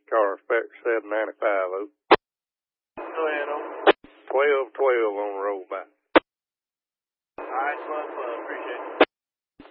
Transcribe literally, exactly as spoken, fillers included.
car, spec seven ninety-five. Oh. Go ahead, over. twelve twelve on the roll back. All right, twelve twelve. Appreciate it.